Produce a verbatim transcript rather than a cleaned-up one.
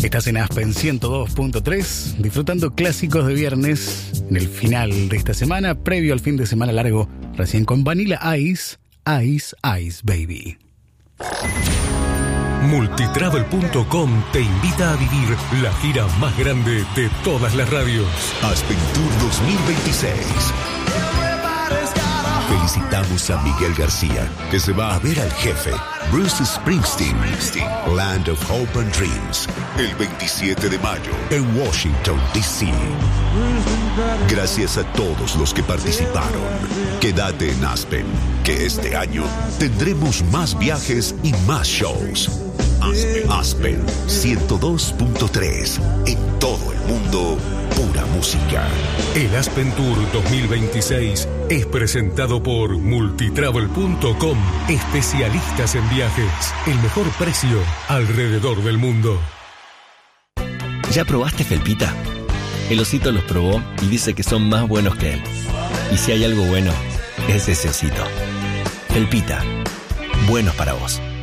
Estás en Aspen ciento dos punto tres, disfrutando clásicos de viernes en el final de esta semana, previo al fin de semana largo, recién con Vanilla Ice, Ice, Ice Baby. Multitravel punto com te invita a vivir la gira más grande de todas las radios. Aspen Tour dos mil veintiséis. Felicitamos a Miguel García, que se va a ver al jefe, Bruce Springsteen, Land of Hope and Dreams, el veintisiete de mayo en Washington, D C Gracias a todos los que participaron. Quédate en Aspen, que este año tendremos más viajes y más shows. Aspen, Aspen ciento dos punto tres, en todo el mundo, pura música. El Aspen Tour dos mil veintiséis es presentado por Multitravel punto com, especialistas en viajes, el mejor precio alrededor del mundo. ¿Ya probaste Felpita? El osito los probó y dice que son más buenos que él. Y si hay algo bueno, es ese osito. Felpita, buenos para vos.